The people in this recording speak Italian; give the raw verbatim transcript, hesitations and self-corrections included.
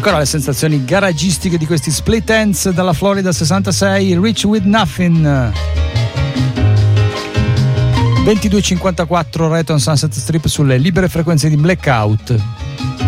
Ancora le sensazioni garagistiche di questi Split Enz dalla Florida sessantasei, Rich with Nothing. ventidue e cinquantaquattro Rayton Sunset Strip sulle libere frequenze di Blackout.